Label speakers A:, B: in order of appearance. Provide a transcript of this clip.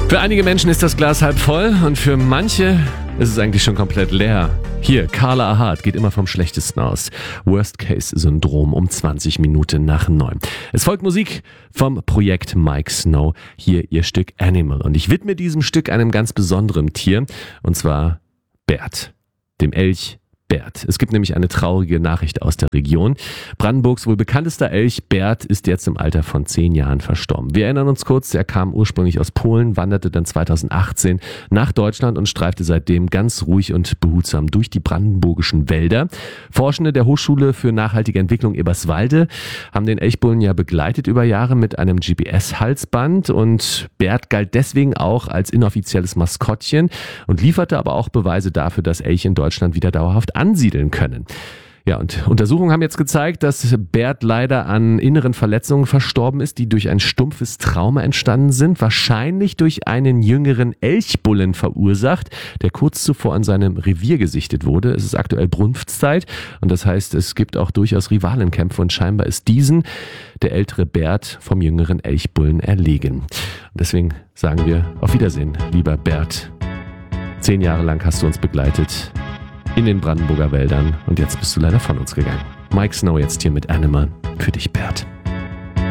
A: Für einige Menschen ist das Glas halb voll und für manche ist es eigentlich schon komplett leer. Hier, Carla Ahad geht immer vom Schlechtesten aus. Worst-Case-Syndrom um 20 Minuten nach 9. Es folgt Musik vom Projekt Mike Snow. Hier ihr Stück Animal. Und ich widme diesem Stück einem ganz besonderen Tier, und zwar Bert, dem Elch Bert. Es gibt nämlich eine traurige Nachricht aus der Region. Brandenburgs wohl bekanntester Elch Bert ist jetzt im Alter von 10 Jahren verstorben. Wir erinnern uns kurz, er kam ursprünglich aus Polen, wanderte dann 2018 nach Deutschland und streifte seitdem ganz ruhig und behutsam durch die brandenburgischen Wälder. Forschende der Hochschule für nachhaltige Entwicklung Eberswalde haben den Elchbullen ja begleitet über Jahre mit einem GPS-Halsband, und Bert galt deswegen auch als inoffizielles Maskottchen und lieferte aber auch Beweise dafür, dass Elche in Deutschland wieder dauerhaft ansiedeln können. Ja, und Untersuchungen haben jetzt gezeigt, dass Bert leider an inneren Verletzungen verstorben ist, die durch ein stumpfes Trauma entstanden sind, wahrscheinlich durch einen jüngeren Elchbullen verursacht, der kurz zuvor an seinem Revier gesichtet wurde. Es ist aktuell Brunftzeit und das heißt, es gibt auch durchaus Rivalenkämpfe, und scheinbar ist diesen der ältere Bert vom jüngeren Elchbullen erlegen. Und deswegen sagen wir auf Wiedersehen, lieber Bert. 10 Jahre lang hast du uns begleitet in den Brandenburger Wäldern und jetzt bist du leider von uns gegangen. Mike Snow jetzt hier mit Animal für dich, Bert.